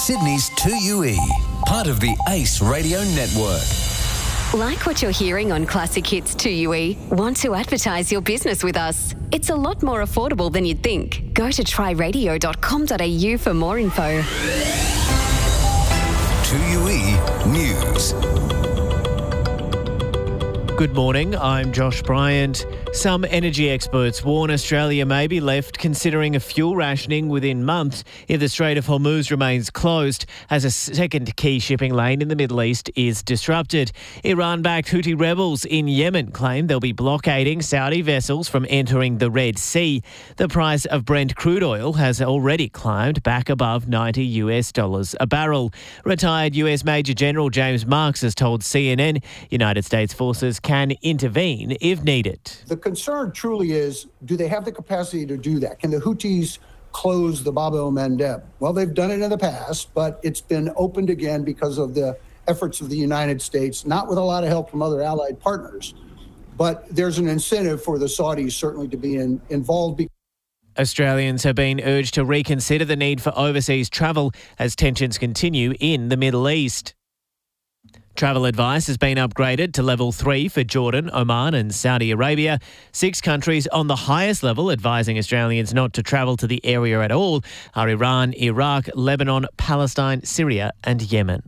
Sydney's 2UE, part of the Ace Radio Network. Like what you're hearing on Classic Hits 2UE? Want to advertise your business with us? It's a lot more affordable than you'd think. Go to tryradio.com.au for more info. 2UE News. Good morning, I'm Josh Bryant. Some energy experts warn Australia may be left considering a fuel rationing within months if the Strait of Hormuz remains closed as a second key shipping lane in the Middle East is disrupted. Iran-backed Houthi rebels in Yemen claim they'll be blockading Saudi vessels from entering the Red Sea. The price of Brent crude oil has already climbed back above $90 a barrel. Retired US Major General James Marks has told CNN United States forces can intervene if needed. The concern truly is, do they have the capacity to do that? Can the Houthis close the Bab el-Mandeb? Well, they've done it in the past, but it's been opened again because of the efforts of the United States, not with a lot of help from other allied partners. But there's an incentive for the Saudis certainly to be involved. Australians have been urged to reconsider the need for overseas travel as tensions continue in the Middle East. Travel advice has been upgraded to level 3 for Jordan, Oman and Saudi Arabia. 6 countries on the highest level advising Australians not to travel to the area at all are Iran, Iraq, Lebanon, Palestine, Syria and Yemen.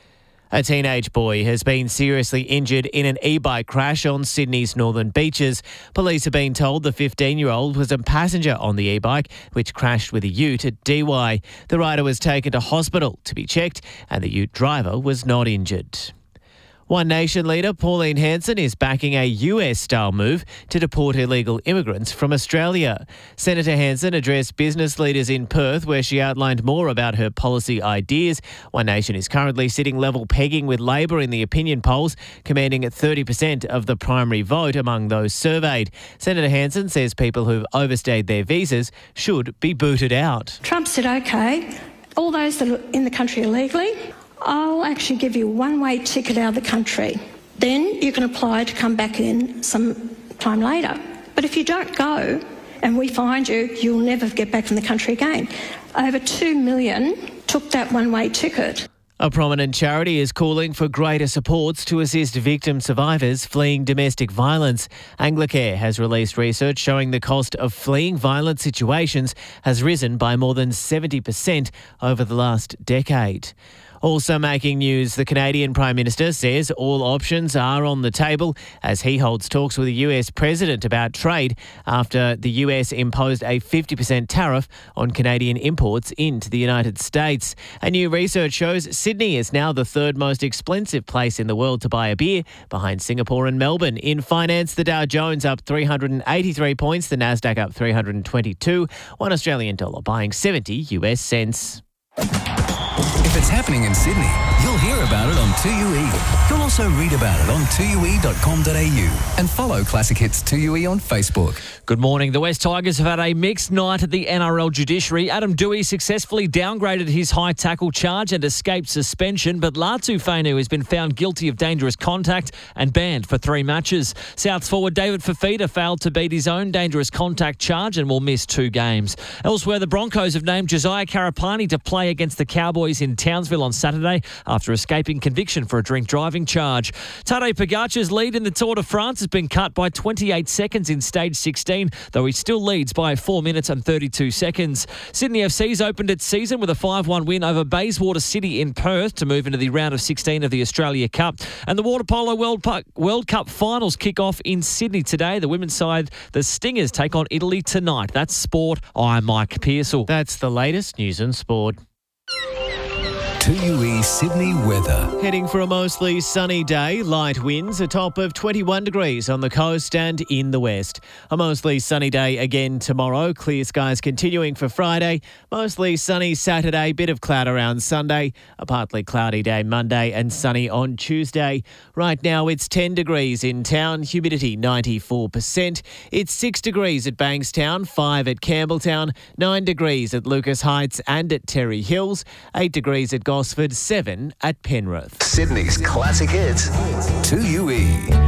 A teenage boy has been seriously injured in an e-bike crash on Sydney's northern beaches. Police have been told the 15-year-old was a passenger on the e-bike, which crashed with a ute at DY. The rider was taken to hospital to be checked and the ute driver was not injured. One Nation leader Pauline Hanson is backing a US-style move to deport illegal immigrants from Australia. Senator Hanson addressed business leaders in Perth where she outlined more about her policy ideas. One Nation is currently sitting level pegging with Labor in the opinion polls, commanding 30% of the primary vote among those surveyed. Senator Hanson says people who've overstayed their visas should be booted out. Trump said, OK, all those that are in the country illegally, I'll actually give you a one-way ticket out of the country. Then you can apply to come back in some time later. But if you don't go and we find you, you'll never get back in the country again. Over 2 million took that one-way ticket. A prominent charity is calling for greater supports to assist victim survivors fleeing domestic violence. Anglicare has released research showing the cost of fleeing violent situations has risen by more than 70% over the last decade. Also making news, the Canadian Prime Minister says all options are on the table as he holds talks with the US President about trade after the US imposed a 50% tariff on Canadian imports into the United States. A new research shows Sydney is now the third most expensive place in the world to buy a beer, behind Singapore and Melbourne. In finance, the Dow Jones up 383 points, the Nasdaq up 322, $1 Australian dollar buying 70 US cents. If it's happening in Sydney, you'll hear about it on 2UE. You'll also read about it on 2UE.com.au and follow Classic Hits 2UE on Facebook. Good morning. The West Tigers have had a mixed night at the NRL judiciary. Adam Doueihi successfully downgraded his high tackle charge and escaped suspension, but Latu Fainu has been found guilty of dangerous contact and banned for 3 matches. Souths forward David Fifita failed to beat his own dangerous contact charge and will miss 2 games. Elsewhere, the Broncos have named Josiah Karapani to play against the Cowboys in Townsville on Saturday after escaping conviction for a drink driving charge. Tadej Pogacar's lead in the Tour de France has been cut by 28 seconds in stage 16, though he still leads by 4 minutes and 32 seconds. Sydney FC's opened its season with a 5-1 win over Bayswater City in Perth to move into the round of 16 of the Australia Cup. And the Water Polo World Cup finals kick off in Sydney today. The women's side, the Stingers, take on Italy tonight. That's sport. I'm Mike Pearsall. That's the latest news and sport. 2UE Sydney weather. Heading for a mostly sunny day, light winds, a top of 21 degrees on the coast and in the west. A mostly sunny day again tomorrow, clear skies continuing for Friday, mostly sunny Saturday, bit of cloud around Sunday, a partly cloudy day Monday and sunny on Tuesday. Right now it's 10 degrees in town, humidity 94%. It's 6 degrees at Bankstown, 5 at Campbelltown, 9 degrees at Lucas Heights and at Terry Hills, 8 degrees at Gosford, 7 at Penrith. Sydney's Classic Hits 2UE.